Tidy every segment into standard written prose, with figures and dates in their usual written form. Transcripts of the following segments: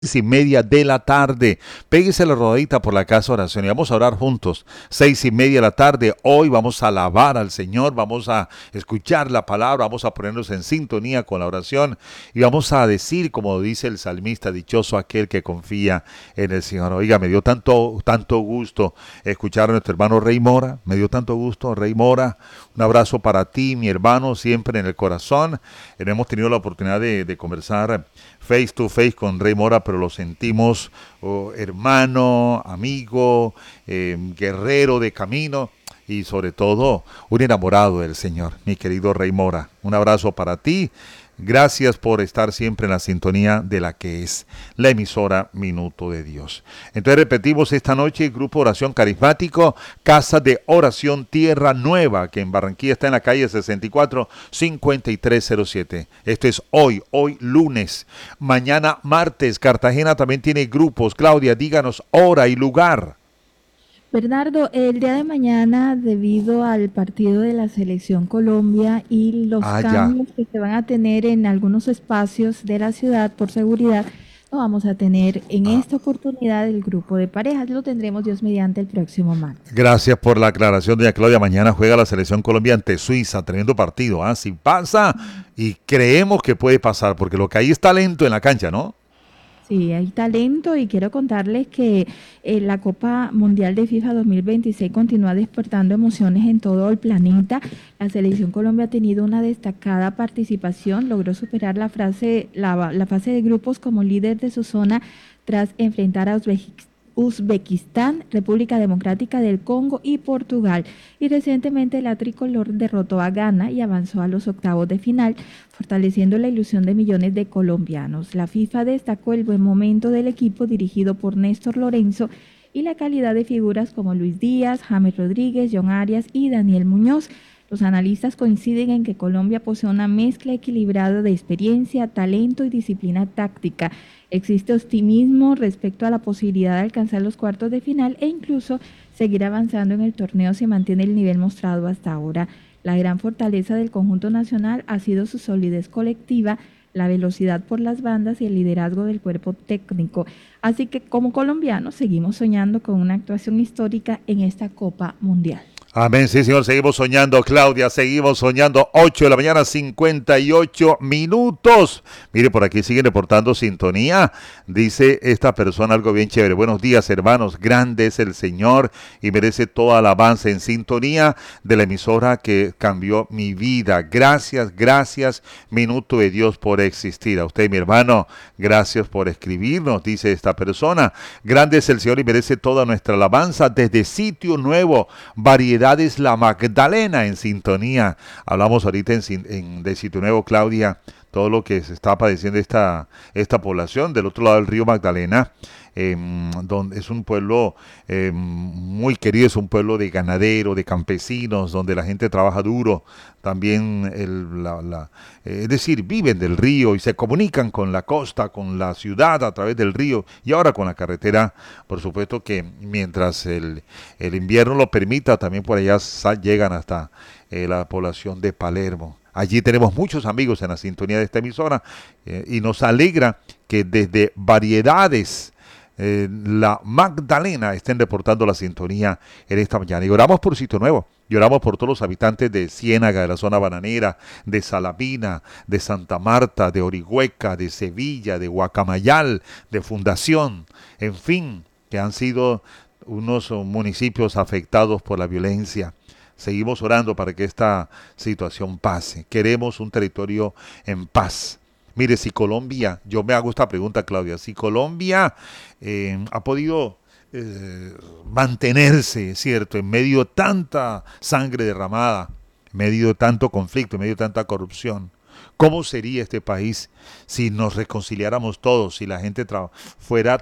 6:30 de la tarde. Péguese la rodadita por la casa de oración y vamos a orar juntos. 6:30 de la tarde. Hoy vamos a alabar al Señor, vamos a escuchar la palabra, vamos a ponernos en sintonía con la oración y vamos a decir, como dice el salmista, dichoso aquel que confía en el Señor. Oiga, me dio tanto gusto escuchar a nuestro hermano Rey Mora. Me dio tanto gusto, Rey Mora. Un abrazo para ti, mi hermano, siempre en el corazón. Hemos tenido la oportunidad de conversar face to face con Rey Mora, pero lo sentimos hermano, amigo, guerrero de camino y sobre todo un enamorado del Señor, mi querido Rey Mora. Un abrazo para ti. Gracias por estar siempre en la sintonía de la que es la emisora Minuto de Dios. Entonces repetimos esta noche el Grupo Oración Carismático, Casa de Oración Tierra Nueva, que en Barranquilla está en la calle 64-5307. Esto es hoy lunes. Mañana martes, Cartagena también tiene grupos. Claudia, díganos hora y lugar. Bernardo, el día de mañana, debido al partido de la Selección Colombia y los Ah, ya. cambios que se van a tener en algunos espacios de la ciudad por seguridad, no vamos a tener en esta oportunidad el grupo de parejas. Lo tendremos Dios mediante el próximo martes. Gracias por la aclaración, doña Claudia. Mañana juega la Selección Colombia ante Suiza. Tremendo partido. Si pasa, y creemos que puede pasar, porque lo que hay es talento en la cancha, ¿no? Sí, hay talento y quiero contarles que la Copa Mundial de FIFA 2026 continúa despertando emociones en todo el planeta. La Selección Colombia ha tenido una destacada participación, logró superar la fase de grupos como líder de su zona tras enfrentar a Uzbekistán, República Democrática del Congo y Portugal. Y recientemente la tricolor derrotó a Ghana y avanzó a los octavos de final, fortaleciendo la ilusión de millones de colombianos. La FIFA destacó el buen momento del equipo dirigido por Néstor Lorenzo y la calidad de figuras como Luis Díaz, James Rodríguez, John Arias y Daniel Muñoz. Los analistas coinciden en que Colombia posee una mezcla equilibrada de experiencia, talento y disciplina táctica. Existe optimismo respecto a la posibilidad de alcanzar los cuartos de final e incluso seguir avanzando en el torneo si mantiene el nivel mostrado hasta ahora. La gran fortaleza del conjunto nacional ha sido su solidez colectiva, la velocidad por las bandas y el liderazgo del cuerpo técnico. Así que como colombianos seguimos soñando con una actuación histórica en esta Copa Mundial. Amén, sí, Señor, seguimos soñando, Claudia, seguimos soñando. 8 de la mañana, 58 minutos. Mire, por aquí siguen reportando sintonía. Dice esta persona algo bien chévere. Buenos días, hermanos. Grande es el Señor y merece toda alabanza, en sintonía de la emisora que cambió mi vida. Gracias, Minuto de Dios, por existir. A usted, mi hermano, gracias por escribirnos, dice esta persona. Grande es el Señor y merece toda nuestra alabanza desde Sitio Nuevo, variedad. La Magdalena en sintonía. Hablamos ahorita de Sitio Nuevo, Claudia, todo lo que se está padeciendo esta población del otro lado del río Magdalena, donde es un pueblo muy querido, es un pueblo de ganaderos, de campesinos, donde la gente trabaja duro, también es decir, viven del río y se comunican con la costa, con la ciudad a través del río y ahora con la carretera, por supuesto que mientras el invierno lo permita, también por allá llegan hasta la población de Palermo. Allí tenemos muchos amigos en la sintonía de esta emisora y nos alegra que desde variedades la Magdalena estén reportando la sintonía en esta mañana. Y oramos por Sitio Nuevo, y oramos por todos los habitantes de Ciénaga, de la zona bananera, de Salamina, de Santa Marta, de Orihueca, de Sevilla, de Guacamayal, de Fundación, en fin, que han sido unos municipios afectados por la violencia. Seguimos orando para que esta situación pase. Queremos un territorio en paz. Mire, si Colombia, yo me hago esta pregunta, Claudia, si Colombia ha podido mantenerse, ¿cierto?, en medio de tanta sangre derramada, en medio de tanto conflicto, en medio de tanta corrupción, ¿cómo sería este país si nos reconciliáramos todos, si la gente fuera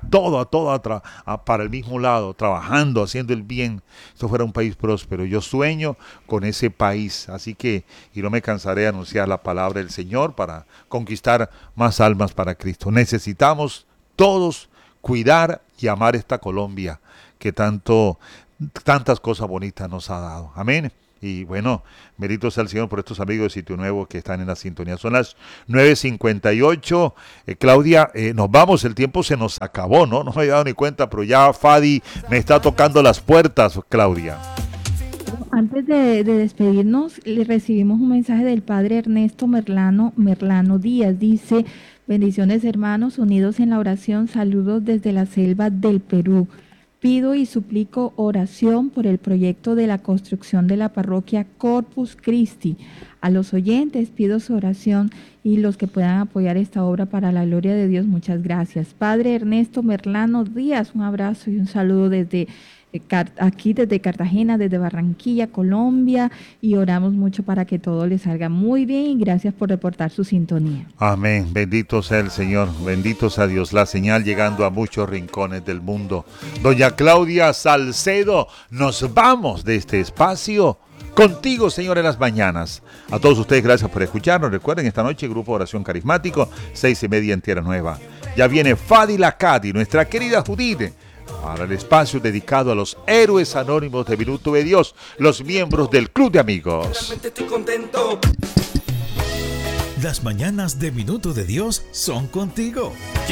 para el mismo lado, trabajando, haciendo el bien? Esto fuera un país próspero. Yo sueño con ese país, así que, y no me cansaré de anunciar la palabra del Señor para conquistar más almas para Cristo. Necesitamos todos cuidar y amar esta Colombia que tantas cosas bonitas nos ha dado. Amén. Y bueno, mérito sea el Señor por estos amigos de Sitio Nuevo que están en la sintonía. Son las 9:58. Claudia, nos vamos, el tiempo se nos acabó, ¿no? No me había dado ni cuenta, pero ya Fadi me está tocando las puertas, Claudia. Antes de despedirnos, le recibimos un mensaje del padre Ernesto Merlano Díaz. Dice, bendiciones hermanos, unidos en la oración, saludos desde la selva del Perú. Pido y suplico oración por el proyecto de la construcción de la parroquia Corpus Christi. A los oyentes pido su oración y los que puedan apoyar esta obra para la gloria de Dios, muchas gracias. Padre Ernesto Merlano Díaz, un abrazo y un saludo desde aquí desde Cartagena, desde Barranquilla, Colombia, y oramos mucho para que todo le salga muy bien y gracias por reportar su sintonía. Amén, bendito sea el Señor, bendito sea Dios, la señal llegando a muchos rincones del mundo. Doña Claudia Salcedo, nos vamos de este espacio contigo, Señor, en las mañanas. A todos ustedes, gracias por escucharnos. Recuerden, esta noche, Grupo Oración Carismático, 6:30 en Tierra Nueva. Ya viene Fadi Lacati, nuestra querida Judith, para el espacio dedicado a los héroes anónimos de Minuto de Dios, los miembros del Club de Amigos. Realmente estoy contento. Las mañanas de Minuto de Dios son contigo.